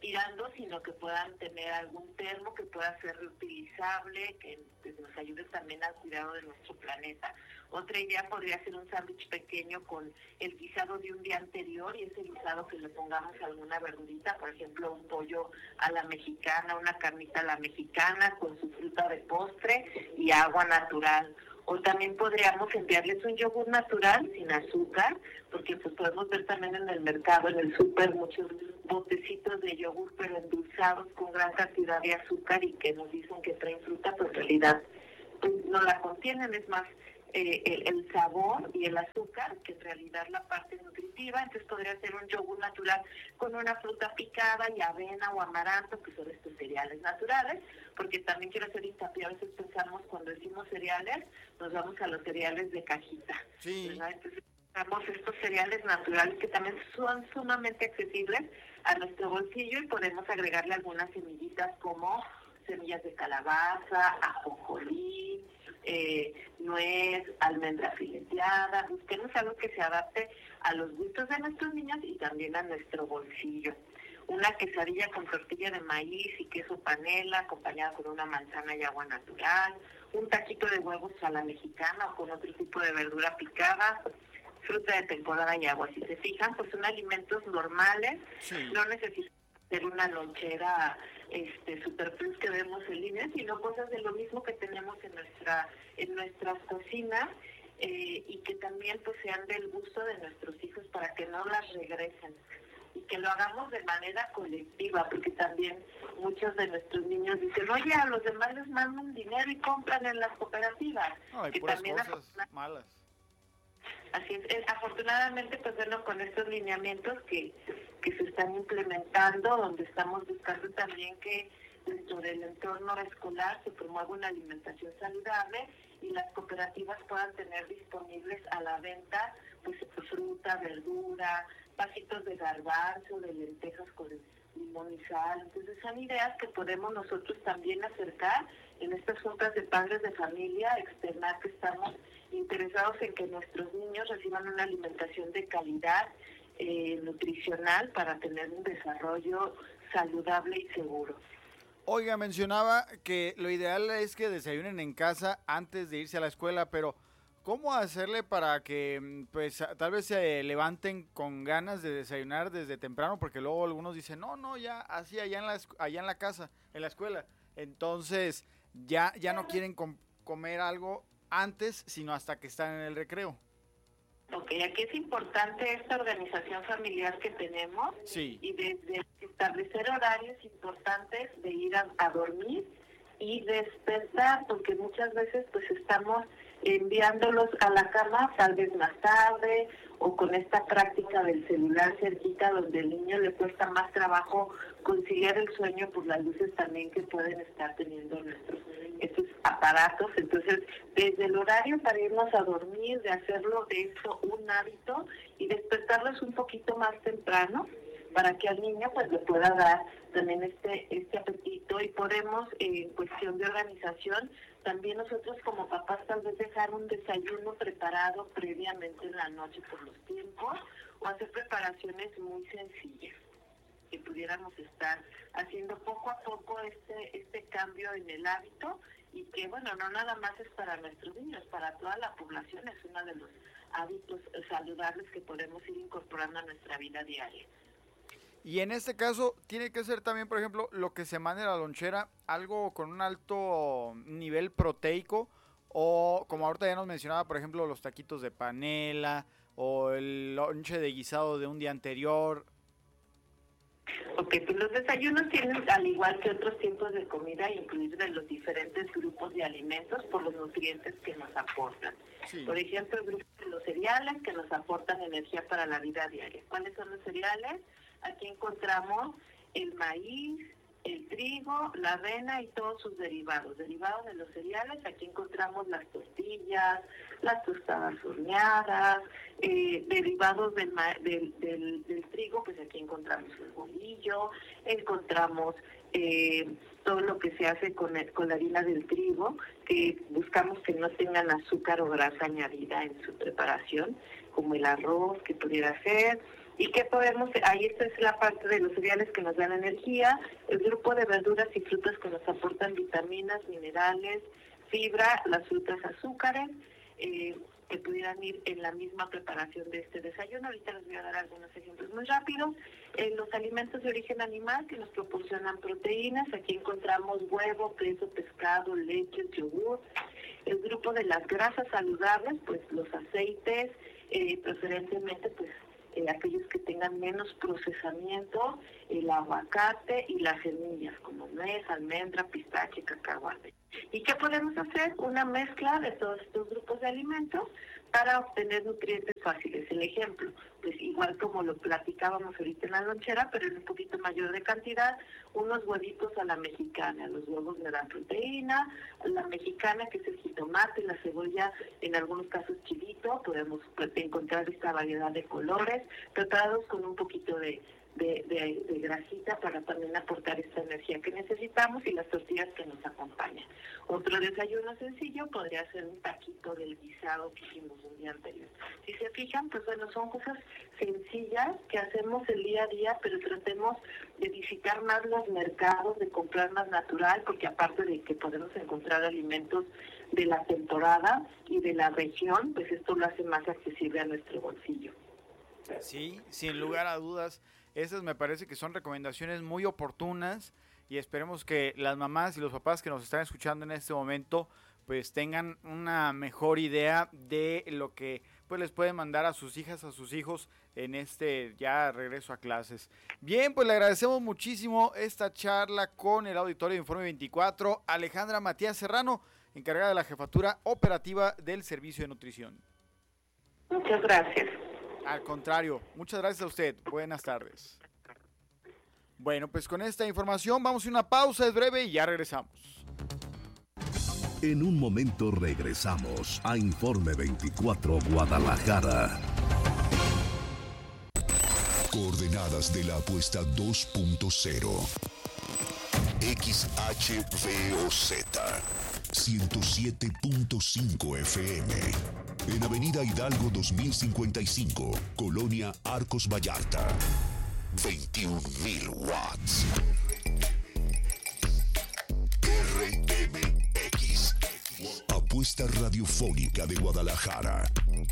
tirando, sino que puedan tener algún termo que pueda ser reutilizable, que pues, nos ayude también al cuidado de nuestro planeta. Otra idea podría ser un sándwich pequeño con el guisado de un día anterior y ese guisado que le pongamos alguna verdurita, por ejemplo un pollo a la mexicana, una carnita a la mexicana con su fruta de postre y agua natural. O también podríamos enviarles un yogur natural sin azúcar, porque pues podemos ver también en el mercado, en el súper, muchos botecitos de yogur pero endulzados con gran cantidad de azúcar y que nos dicen que traen fruta, pero en realidad pues no la contienen, es más eh, el, el sabor y el azúcar que en realidad la parte nutritiva. Entonces podría ser un yogur natural con una fruta picada y avena o amaranto, que son estos cereales naturales, porque también quiero hacer hincapié, a veces pensamos cuando decimos cereales, nos vamos a los cereales de cajita, sí. ¿verdad? Entonces usamos estos cereales naturales que también son sumamente accesibles a nuestro bolsillo y podemos agregarle algunas semillitas como semillas de calabaza, ajonjolí, eh, nuez, almendra fileteada. Busquemos algo que se adapte a los gustos de nuestros niños y también a nuestro bolsillo. Una quesadilla con tortilla de maíz y queso panela acompañada con una manzana y agua natural, un taquito de huevos a la mexicana o con otro tipo de verdura picada, fruta de temporada y agua. Si se fijan, pues son alimentos normales, sí. No necesitan ser una lonchera este super plus que vemos en línea, sino cosas de lo mismo que tenemos en nuestra en nuestras cocinas eh, y que también pues sean del gusto de nuestros hijos para que no las regresen y que lo hagamos de manera colectiva, porque también muchos de nuestros niños dicen, oye, a los demás les mandan dinero y compran en las cooperativas. No, hay que puras también cosas malas. Así es, eh, afortunadamente pues bueno, con estos lineamientos que, que se están implementando, donde estamos buscando también que dentro del entorno escolar se promueva una alimentación saludable y las cooperativas puedan tener disponibles a la venta pues fruta, verdura, vasitos de garbanzo, de lentejas con limón y sal. Entonces son ideas que podemos nosotros también acercar en estas juntas de padres de familia, externar que estamos interesados en que nuestros niños reciban una alimentación de calidad eh, nutricional para tener un desarrollo saludable y seguro. Oiga, mencionaba que lo ideal es que desayunen en casa antes de irse a la escuela, pero ¿cómo hacerle para que pues tal vez se levanten con ganas de desayunar desde temprano? Porque luego algunos dicen, no, no, ya así allá en la, allá en la casa, en la escuela. Entonces ya, ya no quieren com- comer algo antes, sino hasta que están en el recreo. Ok, aquí es importante esta organización familiar que tenemos. Sí. Y desde establecer horarios importantes de ir a, a dormir y despertar, porque muchas veces pues estamos enviándolos a la cama tal vez más tarde o con esta práctica del celular cerquita donde el niño le cuesta más trabajo conciliar el sueño por las luces también que pueden estar teniendo nuestros estos aparatos. Entonces desde el horario para irnos a dormir, de hacerlo de esto un hábito y despertarlos un poquito más temprano para que al niño pues le pueda dar también este este apetito y podemos en cuestión de organización también nosotros como papás tal vez dejar un desayuno preparado previamente en la noche por los tiempos o hacer preparaciones muy sencillas que pudiéramos estar haciendo poco a poco este este cambio en el hábito y que bueno, no nada más es para nuestros niños, para toda la población es uno de los hábitos saludables que podemos ir incorporando a nuestra vida diaria. Y en este caso, tiene que ser también, por ejemplo, lo que se mande a la lonchera, algo con un alto nivel proteico, o como ahorita ya nos mencionaba, por ejemplo, los taquitos de panela, o el lonche de guisado de un día anterior. Ok, pues los desayunos tienen, al igual que otros tiempos de comida, incluir de los diferentes grupos de alimentos por los nutrientes que nos aportan. Sí. Por ejemplo, el grupo de los cereales que nos aportan energía para la vida diaria. ¿Cuáles son los cereales? Aquí encontramos el maíz, el trigo, la avena y todos sus derivados. Derivados de los cereales, aquí encontramos las tortillas, las tostadas horneadas, eh, derivados del, del, del, del trigo, pues aquí encontramos el bolillo, encontramos eh, todo lo que se hace con, el, con la harina del trigo, que buscamos que no tengan azúcar o grasa añadida en su preparación, como el arroz que pudiera ser. ¿Y qué podemos? Ahí esta es la parte de los cereales que nos dan energía, el grupo de verduras y frutas que nos aportan vitaminas, minerales, fibra, las frutas azúcares, eh, que pudieran ir en la misma preparación de este desayuno. Ahorita les voy a dar algunos ejemplos muy rápidos. En los alimentos de origen animal que nos proporcionan proteínas, aquí encontramos huevo, queso, pescado, leche, yogur. El grupo de las grasas saludables, pues los aceites, eh, preferentemente pues eh, aquellos que tengan menos procesamiento, el aguacate y las semillas como nuez, almendra, pistache, cacahuate. ¿Y qué podemos hacer? Una mezcla de todos estos grupos de alimentos para obtener nutrientes fáciles. El ejemplo, pues igual como lo platicábamos ahorita en la lonchera, pero en un poquito mayor de cantidad, unos huevitos a la mexicana. Los huevos me dan proteína, la mexicana, que es el jitomate, la cebolla, en algunos casos chilito, podemos pues, encontrar esta variedad de colores, preparados con un poquito de De, de, de grasita para también aportar esta energía que necesitamos, y las tortillas que nos acompañan. Otro desayuno sencillo podría ser un taquito del guisado que hicimos un día anterior. Si se fijan, pues bueno, son cosas sencillas que hacemos el día a día, pero tratemos de visitar más los mercados, de comprar más natural, porque aparte de que podemos encontrar alimentos de la temporada y de la región, pues esto lo hace más accesible a nuestro bolsillo. Sí, sin lugar a dudas. Esas me parece que son recomendaciones muy oportunas, y esperemos que las mamás y los papás que nos están escuchando en este momento pues tengan una mejor idea de lo que pues les pueden mandar a sus hijas, a sus hijos en este ya regreso a clases. Bien, pues le agradecemos muchísimo esta charla con el auditorio de Informe veinticuatro, Alejandra Matías Serrano, encargada de la jefatura operativa del Servicio de Nutrición. Muchas gracias. Al contrario, muchas gracias a usted. Buenas tardes. Bueno, pues con esta información vamos a una pausa, es breve y ya regresamos. En un momento regresamos a Informe veinticuatro Guadalajara. Coordenadas de la apuesta dos punto cero. X H V O Z ciento siete punto cinco F M. En Avenida Hidalgo dos mil cincuenta y cinco, Colonia Arcos Vallarta. veintiún mil watts. R M X. Apuesta radiofónica de Guadalajara.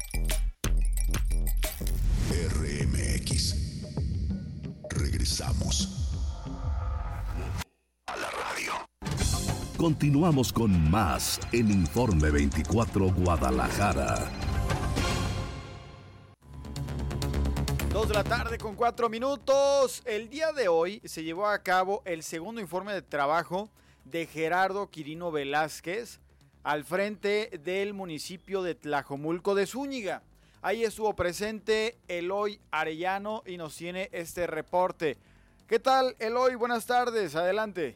R M X. Regresamos a la radio. Continuamos con más en Informe veinticuatro Guadalajara. Dos de la tarde con cuatro minutos. El día de hoy se llevó a cabo el segundo informe de trabajo de Gerardo Quirino Velázquez al frente del municipio de Tlajomulco de Zúñiga. Ahí estuvo presente Eloy Arellano y nos tiene este reporte. ¿Qué tal, Eloy? Buenas tardes, adelante.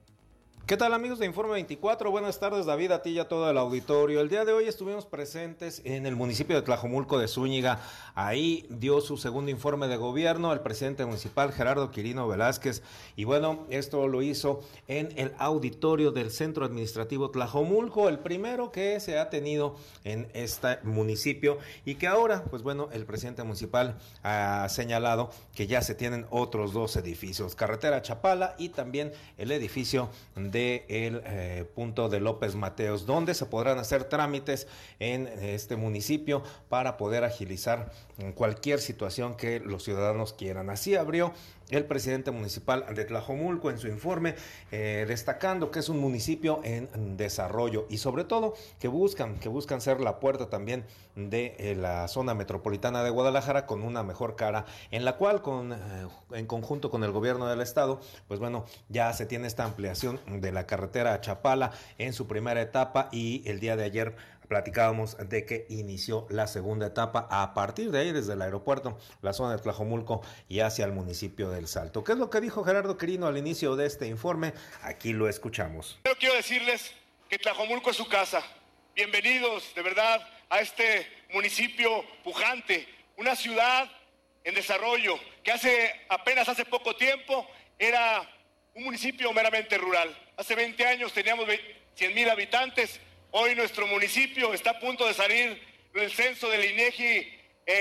¿Qué tal, amigos de Informe veinticuatro? Buenas tardes, David, a ti y a todo el auditorio. El día de hoy estuvimos presentes en el municipio de Tlajomulco de Zúñiga. Ahí dio su segundo informe de gobierno el presidente municipal Gerardo Quirino Velázquez. Y bueno, esto lo hizo en el auditorio del Centro Administrativo Tlajomulco, el primero que se ha tenido en este municipio, y que ahora, pues bueno, el presidente municipal ha señalado que ya se tienen otros dos edificios, Carretera Chapala y también el edificio de el eh, punto de López Mateos, donde se podrán hacer trámites en este municipio para poder agilizar cualquier situación que los ciudadanos quieran. Así abrió el presidente municipal de Tlajomulco en su informe, eh, destacando que es un municipio en desarrollo y sobre todo que buscan, que buscan ser la puerta también de eh, la zona metropolitana de Guadalajara con una mejor cara, en la cual con, eh, en conjunto con el gobierno del estado, pues bueno, ya se tiene esta ampliación de la carretera a Chapala en su primera etapa, y el día de ayer platicábamos de que inició la segunda etapa a partir de ahí, desde el aeropuerto, la zona de Tlajomulco y hacia el municipio del Salto. ¿Qué es lo que dijo Gerardo Quirino al inicio de este informe? Aquí lo escuchamos. Yo quiero decirles que Tlajomulco es su casa. Bienvenidos, de verdad, a este municipio pujante, una ciudad en desarrollo que hace apenas hace poco tiempo era un municipio meramente rural. Hace veinte años teníamos cien mil habitantes. Hoy nuestro municipio está a punto de salir del censo del INEGI eh,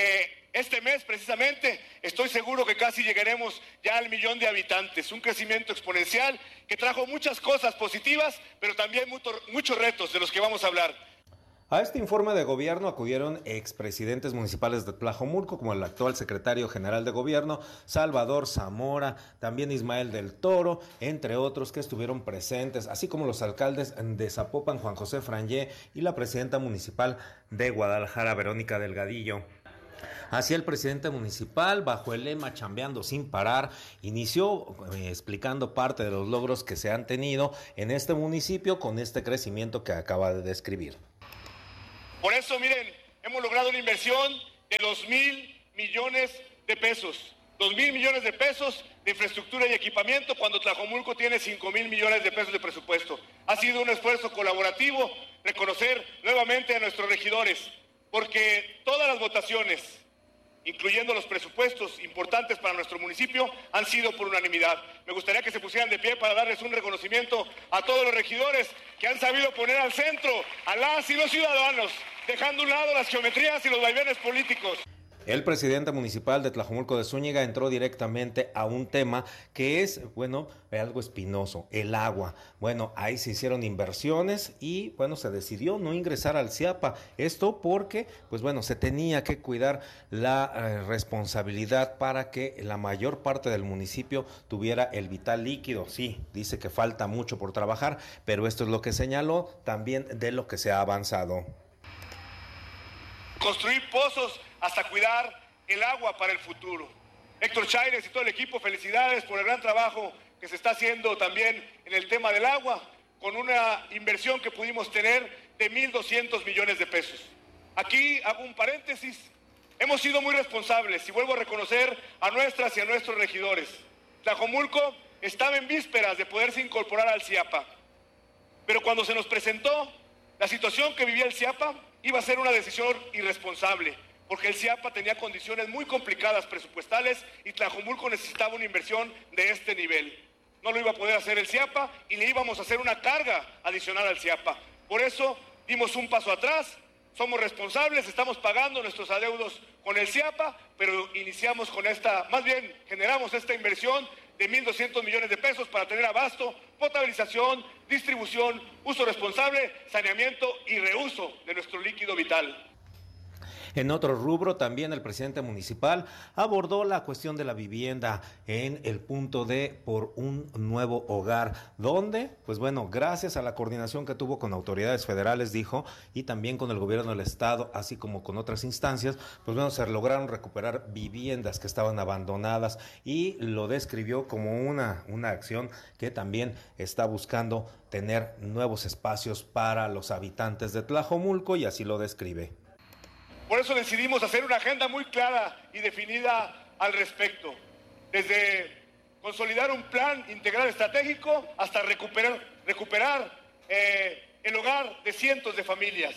este mes precisamente estoy seguro que casi llegaremos ya al millón de habitantes, un crecimiento exponencial que trajo muchas cosas positivas, pero también mucho, muchos retos de los que vamos a hablar. A este informe de gobierno acudieron expresidentes municipales de Tlajomulco, como el actual secretario general de gobierno, Salvador Zamora, también Ismael del Toro, entre otros que estuvieron presentes, así como los alcaldes de Zapopan, Juan José Frangé, y la presidenta municipal de Guadalajara, Verónica Delgadillo. Así el presidente municipal, bajo el lema Chambeando sin parar, inició eh, explicando parte de los logros que se han tenido en este municipio con este crecimiento que acaba de describir. Por eso, miren, hemos logrado una inversión de dos mil millones de pesos. Dos mil millones de pesos de infraestructura y equipamiento cuando Tlajomulco tiene cinco mil millones de pesos de presupuesto. Ha sido un esfuerzo colaborativo reconocer nuevamente a nuestros regidores, porque todas las votaciones, incluyendo los presupuestos importantes para nuestro municipio, han sido por unanimidad. Me gustaría que se pusieran de pie para darles un reconocimiento a todos los regidores que han sabido poner al centro a las y los ciudadanos, dejando a un lado las geometrías y los vaivenes políticos. El presidente municipal de Tlajomulco de Zúñiga entró directamente a un tema que es, bueno, algo espinoso, el agua. Bueno, ahí se hicieron inversiones y, bueno, se decidió no ingresar al CIAPA. Esto porque, pues bueno, se tenía que cuidar la eh, responsabilidad para que la mayor parte del municipio tuviera el vital líquido. Sí, dice que falta mucho por trabajar, pero esto es lo que señaló también de lo que se ha avanzado. Construir pozos hasta cuidar el agua para el futuro. Héctor Chaires y todo el equipo, felicidades por el gran trabajo que se está haciendo también en el tema del agua, con una inversión que pudimos tener de mil doscientos millones de pesos. Aquí hago un paréntesis, hemos sido muy responsables y vuelvo a reconocer a nuestras y a nuestros regidores. Tlajomulco estaba en vísperas de poderse incorporar al CIAPA, pero cuando se nos presentó la situación que vivía el CIAPA, iba a ser una decisión irresponsable, porque el CIAPA tenía condiciones muy complicadas presupuestales y Tlajomulco necesitaba una inversión de este nivel. No lo iba a poder hacer el CIAPA y le íbamos a hacer una carga adicional al CIAPA. Por eso dimos un paso atrás, somos responsables, estamos pagando nuestros adeudos con el CIAPA, pero iniciamos con esta, más bien generamos esta inversión de mil doscientos millones de pesos para tener abasto, potabilización, distribución, uso responsable, saneamiento y reuso de nuestro líquido vital. En otro rubro, también el presidente municipal abordó la cuestión de la vivienda en el punto de por un nuevo hogar, donde, pues bueno, gracias a la coordinación que tuvo con autoridades federales, dijo, y también con el gobierno del estado, así como con otras instancias, pues bueno, se lograron recuperar viviendas que estaban abandonadas y lo describió como una, una acción que también está buscando tener nuevos espacios para los habitantes de Tlajomulco y así lo describe. Por eso decidimos hacer una agenda muy clara y definida al respecto. Desde consolidar un plan integral estratégico hasta recuperar, recuperar eh, el hogar de cientos de familias.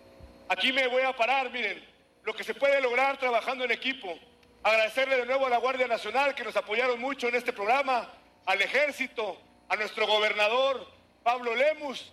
Aquí me voy a parar, miren, lo que se puede lograr trabajando en equipo. Agradecerle de nuevo a la Guardia Nacional que nos apoyaron mucho en este programa, al Ejército, a nuestro gobernador Pablo Lemus,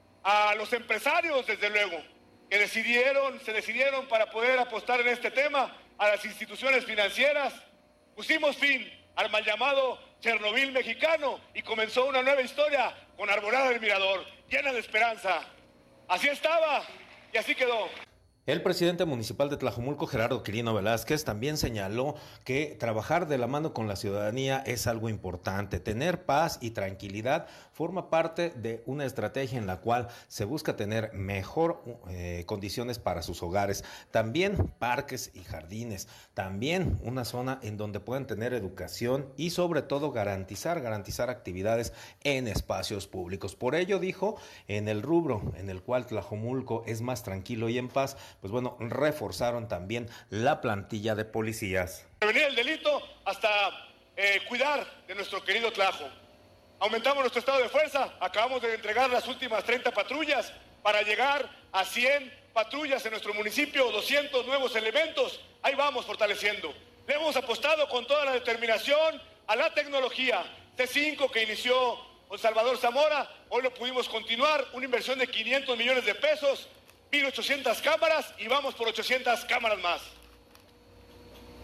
a los empresarios, desde luego, que decidieron, se decidieron para poder apostar en este tema, a las instituciones financieras. Pusimos fin al mal llamado Chernobyl mexicano y comenzó una nueva historia con Arbolada del Mirador, llena de esperanza. Así estaba y así quedó. El presidente municipal de Tlajomulco, Gerardo Quirino Velázquez, también señaló que trabajar de la mano con la ciudadanía es algo importante. Tener paz y tranquilidad forma parte de una estrategia en la cual se busca tener mejor eh, condiciones para sus hogares. También parques y jardines. También una zona en donde puedan tener educación y sobre todo garantizar, garantizar actividades en espacios públicos. Por ello, dijo, en el rubro en el cual Tlajomulco es más tranquilo y en paz, pues bueno, reforzaron también la plantilla de policías. Prevenir el delito hasta eh, cuidar de nuestro querido Tlajo. Aumentamos nuestro estado de fuerza, acabamos de entregar las últimas treinta patrullas para llegar a cien patrullas en nuestro municipio, doscientos nuevos elementos, ahí vamos fortaleciendo. Le hemos apostado con toda la determinación a la tecnología. C cinco que inició con Salvador Zamora, hoy lo pudimos continuar, una inversión de quinientos millones de pesos, mil ochocientas cámaras y vamos por ochocientas cámaras más.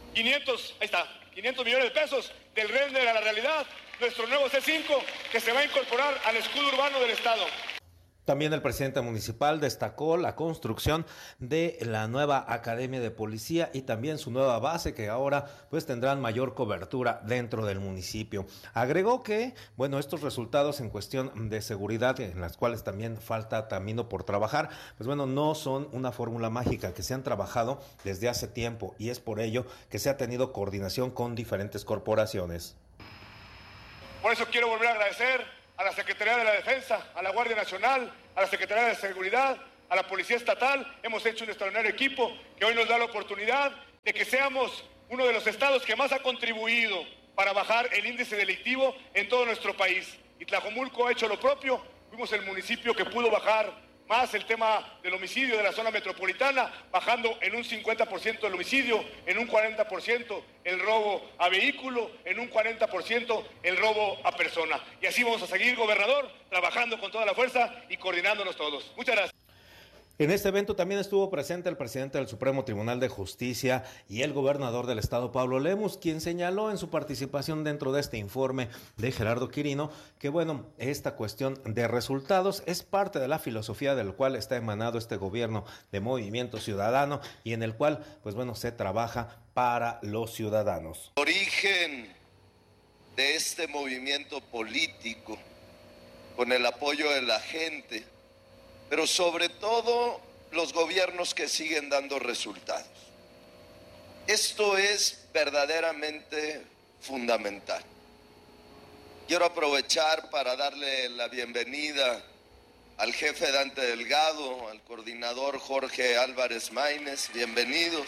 quinientos, ahí está, quinientos millones de pesos del render a la realidad, nuestro nuevo C cinco que se va a incorporar al escudo urbano del Estado. También el presidente municipal destacó la construcción de la nueva Academia de Policía y también su nueva base, que ahora pues tendrán mayor cobertura dentro del municipio. Agregó que, bueno, estos resultados en cuestión de seguridad, en las cuales también falta camino por trabajar, pues bueno, no son una fórmula mágica, que se han trabajado desde hace tiempo y es por ello que se ha tenido coordinación con diferentes corporaciones. Por eso quiero volver a agradecer a la Secretaría de la Defensa, a la Guardia Nacional, a la Secretaría de Seguridad, a la Policía Estatal. Hemos hecho un extraordinario equipo que hoy nos da la oportunidad de que seamos uno de los estados que más ha contribuido para bajar el índice delictivo en todo nuestro país. Y Tlajomulco ha hecho lo propio. Fuimos el municipio que pudo bajar más el tema del homicidio de la zona metropolitana, bajando en un cincuenta por ciento el homicidio, en un cuarenta por ciento el robo a vehículo, en un cuarenta por ciento el robo a persona. Y así vamos a seguir, gobernador, trabajando con toda la fuerza y coordinándonos todos. Muchas gracias. En este evento también estuvo presente el presidente del Supremo Tribunal de Justicia y el gobernador del estado, Pablo Lemus, quien señaló en su participación dentro de este informe de Gerardo Quirino que, bueno, esta cuestión de resultados es parte de la filosofía del cual está emanado este gobierno de Movimiento Ciudadano y en el cual, pues bueno, se trabaja para los ciudadanos. El origen de este movimiento político, con el apoyo de la gente, pero sobre todo los gobiernos que siguen dando resultados. Esto es verdaderamente fundamental. Quiero aprovechar para darle la bienvenida al jefe Dante Delgado, al coordinador Jorge Álvarez Maínez, bienvenidos.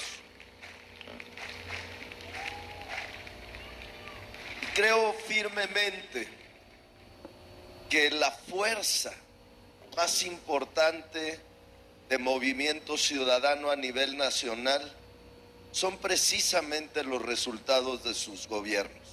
Y creo firmemente que la fuerza más importante de Movimiento Ciudadano a nivel nacional son precisamente los resultados de sus gobiernos.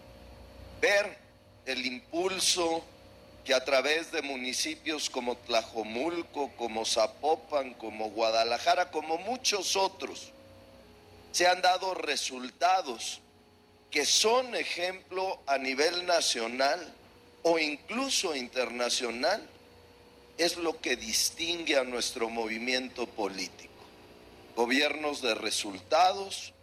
Ver el impulso que a través de municipios como Tlajomulco, como Zapopan, como Guadalajara, como muchos otros, se han dado resultados que son ejemplo a nivel nacional o incluso internacional, es lo que distingue a nuestro movimiento político. Gobiernos de resultados,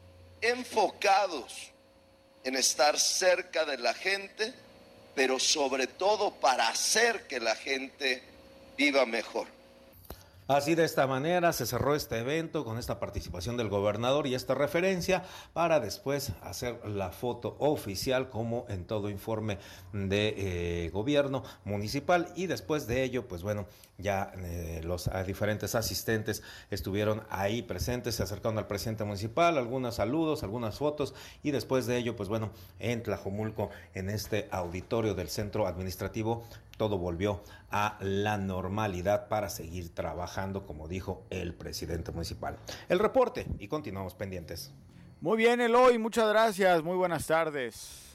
enfocados en estar cerca de la gente, pero sobre todo para hacer que la gente viva mejor. Así, de esta manera se cerró este evento con esta participación del gobernador y esta referencia para después hacer la foto oficial como en todo informe de eh, gobierno municipal y después de ello, pues bueno, ya eh, los eh, diferentes asistentes estuvieron ahí presentes, se acercaron al presidente municipal, algunos saludos, algunas fotos y después de ello, pues bueno, en Tlajomulco, en este auditorio del centro administrativo, todo volvió a la normalidad para seguir trabajando, como dijo el presidente municipal. El reporte y continuamos pendientes. Muy bien, Eloy, muchas gracias, muy buenas tardes.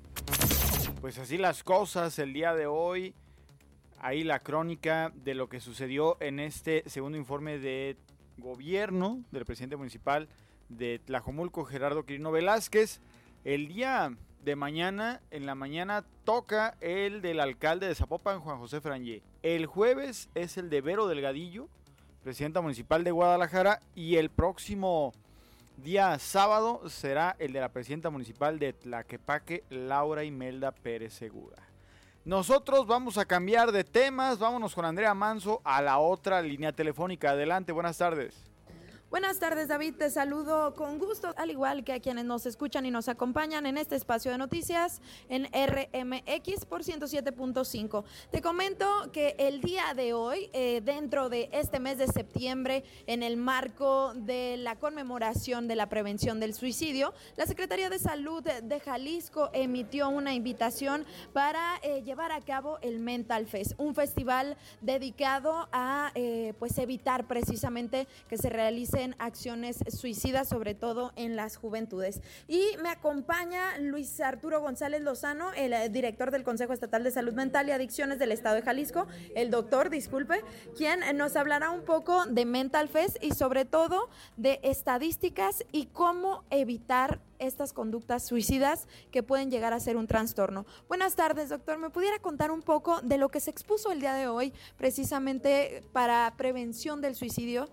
Pues así las cosas el día de hoy, ahí la crónica de lo que sucedió en este segundo informe de gobierno del presidente municipal de Tlajomulco, Gerardo Quirino Velázquez. El día de mañana, en la mañana, toca el del alcalde de Zapopan, Juan José Frangé. El jueves es el de Vero Delgadillo, presidenta municipal de Guadalajara, y el próximo día sábado será el de la presidenta municipal de Tlaquepaque, Laura Imelda Pérez Segura. Nosotros vamos a cambiar de temas, vámonos con Andrea Manso a la otra línea telefónica. Adelante, buenas tardes. Buenas tardes, David, te saludo con gusto, al igual que a quienes nos escuchan y nos acompañan en este espacio de noticias en R M X por ciento siete punto cinco. Te comento que el día de hoy, eh, dentro de este mes de septiembre, en el marco de la conmemoración de la prevención del suicidio, la Secretaría de Salud de Jalisco emitió una invitación para eh, llevar a cabo el Mental Fest, un festival dedicado a eh, pues evitar precisamente que se realice realicen acciones suicidas, sobre todo en las juventudes. Y me acompaña Luis Arturo González Lozano, el eh, director del Consejo Estatal de Salud Mental y Adicciones del Estado de Jalisco, el doctor, disculpe, quien nos hablará un poco de Mental Fest y sobre todo de estadísticas y cómo evitar estas conductas suicidas que pueden llegar a ser un trastorno. Buenas tardes, doctor. ¿Me pudiera contar un poco de lo que se expuso el día de hoy precisamente para prevención del suicidio?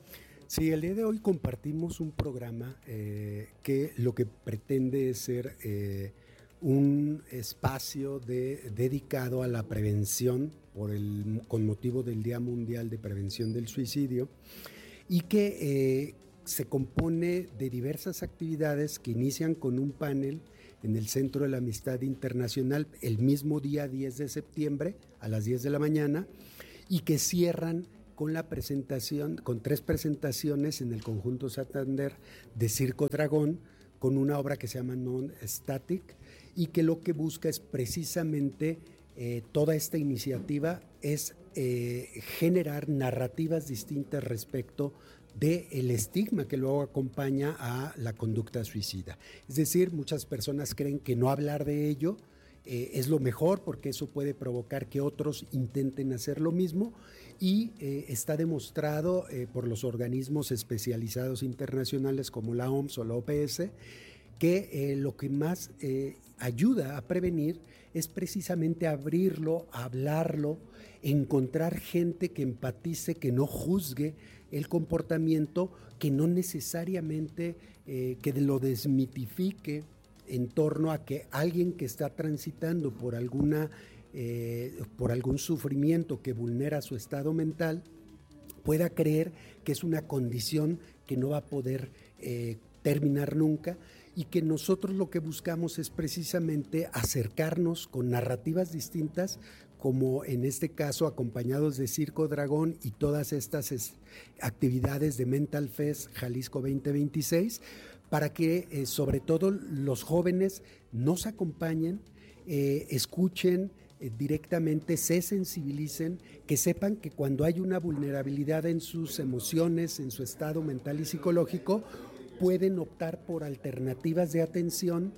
Sí, el día de hoy compartimos un programa eh, que lo que pretende es ser eh, un espacio de, dedicado a la prevención por el, con motivo del Día Mundial de Prevención del Suicidio y que eh, se compone de diversas actividades que inician con un panel en el Centro de la Amistad Internacional el mismo día diez de septiembre a las diez de la mañana y que cierran con la presentación, con tres presentaciones en el Conjunto Santander de Circo Dragón, con una obra que se llama Non-Static y que lo que busca es precisamente eh, toda esta iniciativa es eh, generar narrativas distintas respecto del estigma que luego acompaña a la conducta suicida. Es decir, muchas personas creen que no hablar de ello eh, es lo mejor porque eso puede provocar que otros intenten hacer lo mismo y eh, está demostrado eh, por los organismos especializados internacionales como la O M S o la O P S que eh, lo que más eh, ayuda a prevenir es precisamente abrirlo, hablarlo, encontrar gente que empatice, que no juzgue el comportamiento, que no necesariamente eh, que lo desmitifique en torno a que alguien que está transitando por alguna eh, por algún sufrimiento que vulnera su estado mental pueda creer que es una condición que no va a poder eh, terminar nunca y que nosotros lo que buscamos es precisamente acercarnos con narrativas distintas, como en este caso acompañados de Circo Dragón y todas estas es, actividades de Mental Fest Jalisco veinte veintiséis, para que eh, sobre todo los jóvenes nos acompañen, eh, escuchen eh, directamente, se sensibilicen, que sepan que cuando hay una vulnerabilidad en sus emociones, en su estado mental y psicológico, pueden optar por alternativas de atención,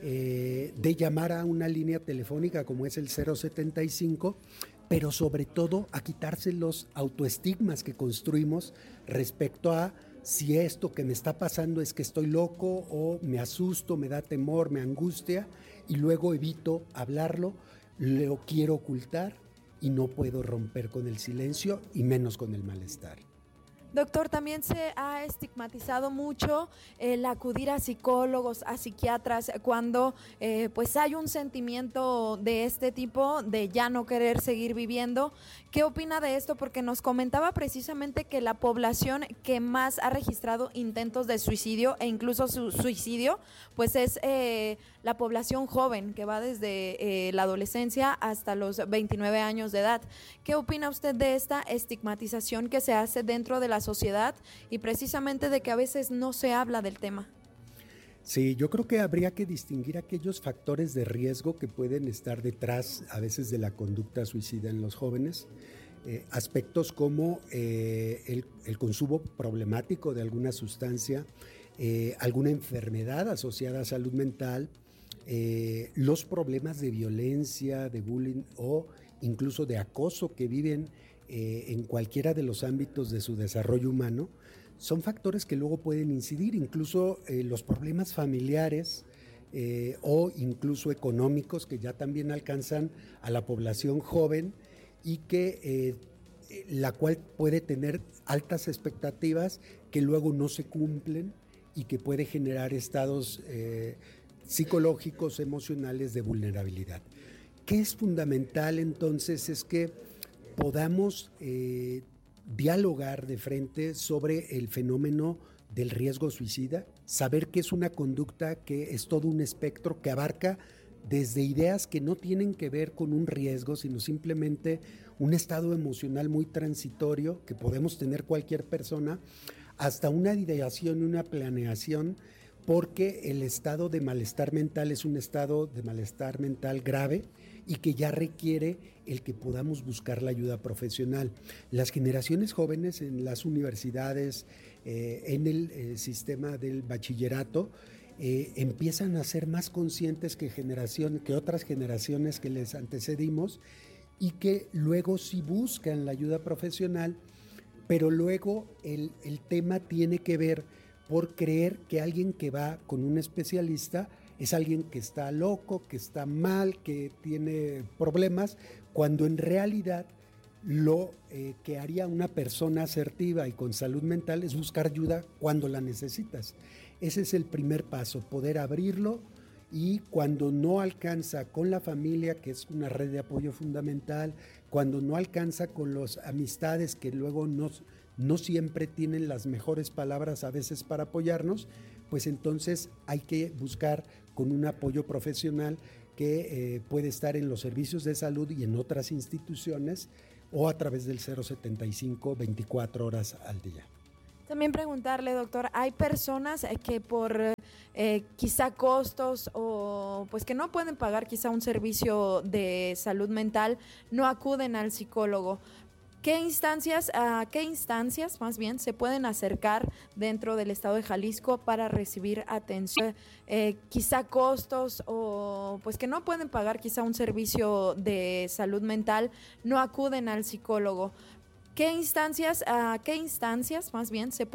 eh, de llamar a una línea telefónica como es el cero setenta y cinco, pero sobre todo a quitarse los autoestigmas que construimos respecto a si esto que me está pasando es que estoy loco o me asusto, me da temor, me angustia y luego evito hablarlo, lo quiero ocultar y no puedo romper con el silencio y menos con el malestar. Doctor, también se ha estigmatizado mucho el acudir a psicólogos, a psiquiatras, cuando eh, pues hay un sentimiento de este tipo, de ya no querer seguir viviendo. ¿Qué opina de esto? Porque nos comentaba precisamente que la población que más ha registrado intentos de suicidio e incluso su suicidio, pues es eh, la población joven, que va desde eh, la adolescencia hasta los veintinueve años de edad. ¿Qué opina usted de esta estigmatización que se hace dentro de la sociedad y precisamente de que a veces no se habla del tema? Sí, yo creo que habría que distinguir aquellos factores de riesgo que pueden estar detrás a veces de la conducta suicida en los jóvenes, eh, aspectos como eh, el, el consumo problemático de alguna sustancia, eh, alguna enfermedad asociada a salud mental, eh, los problemas de violencia, de bullying o incluso de acoso que viven Eh, en cualquiera de los ámbitos de su desarrollo humano, son factores que luego pueden incidir, incluso eh, los problemas familiares eh, o incluso económicos que ya también alcanzan a la población joven y que eh, la cual puede tener altas expectativas que luego no se cumplen y que puede generar estados eh, psicológicos, emocionales de vulnerabilidad. ¿Qué es fundamental entonces? Es que podamos eh, dialogar de frente sobre el fenómeno del riesgo suicida, saber que es una conducta que es todo un espectro que abarca desde ideas que no tienen que ver con un riesgo, sino simplemente un estado emocional muy transitorio que podemos tener cualquier persona, hasta una ideación y una planeación, porque el estado de malestar mental es un estado de malestar mental grave y que ya requiere el que podamos buscar la ayuda profesional. Las generaciones jóvenes en las universidades, eh, en el eh, sistema del bachillerato, eh, empiezan a ser más conscientes que, generación, que otras generaciones que les antecedimos, y que luego sí buscan la ayuda profesional, pero luego el, el tema tiene que ver por creer que alguien que va con un especialista es alguien que está loco, que está mal, que tiene problemas, cuando en realidad lo eh, que haría una persona asertiva y con salud mental es buscar ayuda cuando la necesitas. Ese es el primer paso, poder abrirlo, y cuando no alcanza con la familia, que es una red de apoyo fundamental, cuando no alcanza con las amistades que luego no, no siempre tienen las mejores palabras a veces para apoyarnos, pues entonces hay que buscar con un apoyo profesional que eh, puede estar en los servicios de salud y en otras instituciones, o a través del cero setenta y cinco veinticuatro horas al día. También preguntarle, doctor, hay personas que por eh, quizá costos o pues que no pueden pagar quizá un servicio de salud mental, no acuden al psicólogo. ¿Qué instancias, a qué instancias más bien se pueden acercar dentro del estado de Jalisco para recibir atención? Eh, quizá costos o pues que no pueden pagar quizá un servicio de salud mental, no acuden al psicólogo. ¿Qué instancias, a qué instancias más bien se pueden